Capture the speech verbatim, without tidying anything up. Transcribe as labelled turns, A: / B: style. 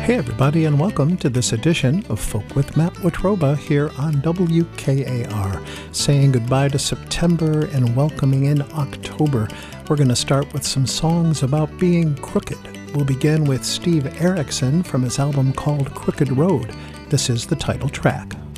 A: Hey everybody, and welcome to this edition of Folk with Matt Watroba here on W K A R, saying goodbye to September and welcoming in October. We're going to start with some songs about being crooked. We'll begin with Steve Erickson from his album called Crooked Road. This is the title track.